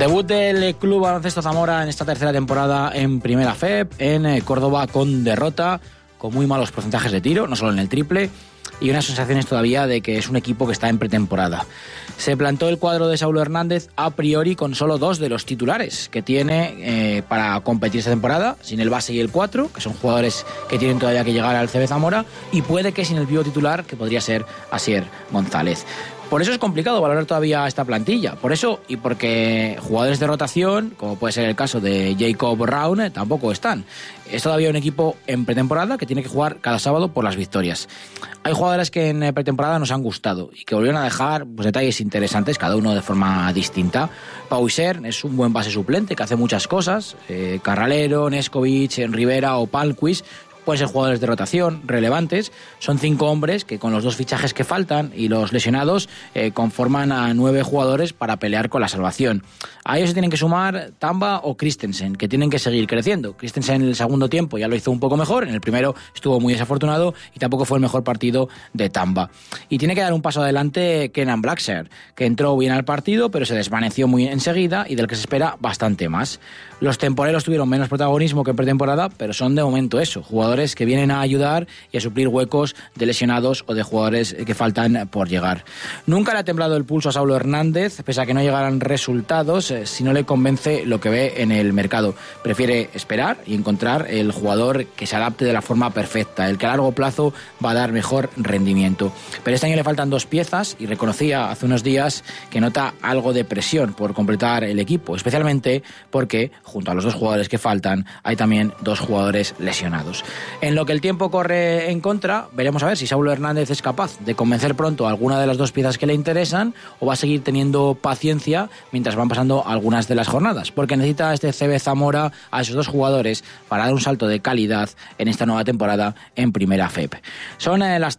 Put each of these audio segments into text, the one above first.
Debut del Club Baloncesto Zamora en esta tercera temporada en Primera FEP, en Córdoba, con derrota, con muy malos porcentajes de tiro, no solo en el triple, y unas sensaciones todavía de que es un equipo que está en pretemporada. Se plantó el cuadro de Saulo Hernández a priori con solo 2 de los titulares que tiene para competir esta temporada, sin el base y el 4, que son jugadores que tienen todavía que llegar al CB Zamora, y puede que sin el pívot titular, que podría ser Asier González. Por eso es complicado valorar todavía esta plantilla. Por eso, y porque jugadores de rotación, como puede ser el caso de Jacob Brown, tampoco están. Es todavía un equipo en pretemporada que tiene que jugar cada sábado por las victorias. Hay jugadores que en pretemporada nos han gustado y que volvieron a dejar detalles interesantes, cada uno de forma distinta. Pau Isern es un buen base suplente que hace muchas cosas. Carralero, Neskovic, Rivera o Palquis pueden ser jugadores de rotación relevantes. Son 5 hombres que, con los 2 fichajes que faltan y los lesionados, conforman a 9 jugadores para pelear con la salvación. A ellos se tienen que sumar Tamba o Christensen, que tienen que seguir creciendo. Christensen en el segundo tiempo ya lo hizo un poco mejor, en el primero estuvo muy desafortunado y tampoco fue el mejor partido de Tamba. Y tiene que dar un paso adelante Kenan Blackshear, que entró bien al partido pero se desvaneció muy enseguida y del que se espera bastante más. Los temporeros tuvieron menos protagonismo que en pretemporada, pero son de momento eso, jugadores que vienen a ayudar y a suplir huecos de lesionados o de jugadores que faltan por llegar. Nunca le ha temblado el pulso a Saulo Hernández, pese a que no llegaran resultados, si no le convence lo que ve en el mercado. Prefiere esperar y encontrar el jugador que se adapte de la forma perfecta, el que a largo plazo va a dar mejor rendimiento. Pero este año le faltan 2 piezas y reconocía hace unos días que nota algo de presión por completar el equipo, especialmente porque junto a los 2 jugadores que faltan hay también 2 jugadores lesionados. En lo que el tiempo corre en contra, veremos a ver si Saulo Hernández es capaz de convencer pronto a alguna de las 2 piezas que le interesan o va a seguir teniendo paciencia mientras van pasando algunas de las jornadas, porque necesita este CB Zamora a esos 2 jugadores para dar un salto de calidad en esta nueva temporada en Primera FEP. Son las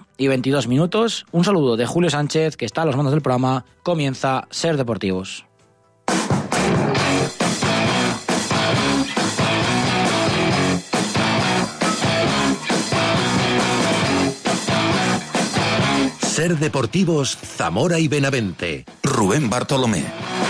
3:22. Un saludo de Julio Sánchez, que está a los mandos del programa. Comienza Ser Deportivos. Ser Deportivos Zamora y Benavente. Rubén Bartolomé.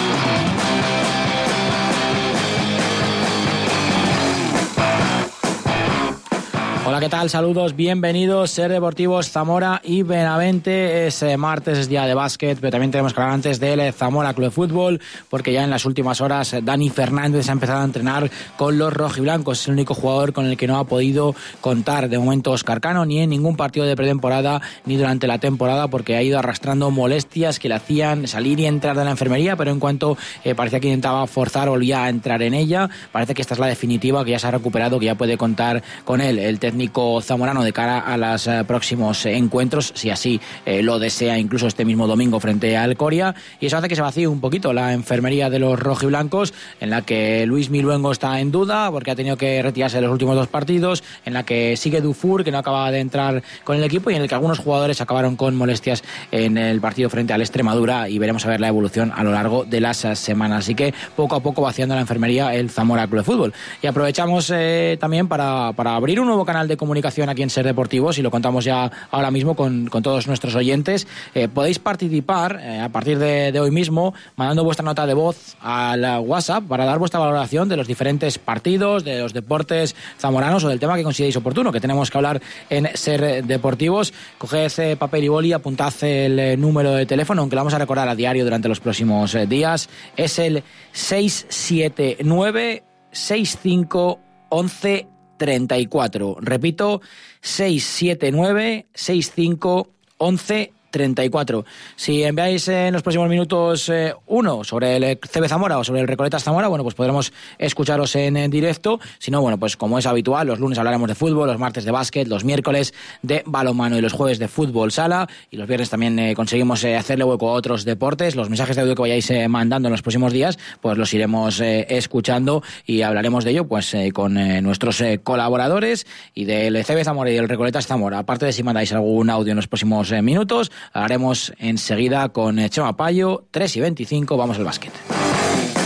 Hola, ¿qué tal? Saludos, bienvenidos. Ser Deportivos Zamora y Benavente. Es martes, es día de básquet, pero también tenemos que hablar antes del Zamora Club de Fútbol, porque ya en las últimas horas Dani Fernández ha empezado a entrenar con los rojiblancos. Es el único jugador con el que no ha podido contar de momento Óscar Cano, ni en ningún partido de pretemporada ni durante la temporada, porque ha ido arrastrando molestias que le hacían salir y entrar de la enfermería, pero en cuanto parecía que intentaba forzar, volvía a entrar en ella. Parece que esta es la definitiva, que ya se ha recuperado, que ya puede contar con él el técnico zamorano de cara a los próximos encuentros, si así lo desea, incluso este mismo domingo frente al Coria, y eso hace que se vacíe un poquito la enfermería de los rojiblancos, en la que Luis Miluengo está en duda porque ha tenido que retirarse de los últimos 2 partidos, en la que sigue Dufour, que no acaba de entrar con el equipo, y en el que algunos jugadores acabaron con molestias en el partido frente al Extremadura, y veremos a ver la evolución a lo largo de las semanas. Así que poco a poco vaciando la enfermería el Zamora Club de Fútbol. Y aprovechamos también para abrir un nuevo canal de comunicación aquí en Ser Deportivos, y lo contamos ya ahora mismo con todos nuestros oyentes. Podéis participar a partir de hoy mismo mandando vuestra nota de voz al WhatsApp para dar vuestra valoración de los diferentes partidos, de los deportes zamoranos o del tema que consideréis oportuno, que tenemos que hablar en Ser Deportivos. Coged papel y boli, apuntad el número de teléfono, aunque lo vamos a recordar a diario durante los próximos días. Es el 679 65 11 34. Repito, 679 65 11 34. Si enviáis en los próximos minutos uno sobre el CB Zamora o sobre el Recoletas Zamora, bueno, pues podremos escucharos en directo. Si no, bueno, pues como es habitual, los lunes hablaremos de fútbol, los martes de básquet, los miércoles de balonmano y los jueves de fútbol sala, y los viernes también conseguimos hacerle hueco a otros deportes. Los mensajes de audio que vayáis mandando en los próximos días, pues los iremos escuchando y hablaremos de ello pues con nuestros colaboradores y del CB Zamora y del Recoletas Zamora. Aparte de si mandáis algún audio en los próximos minutos, haremos enseguida con Chema Payo. 3:25, vamos al básquet.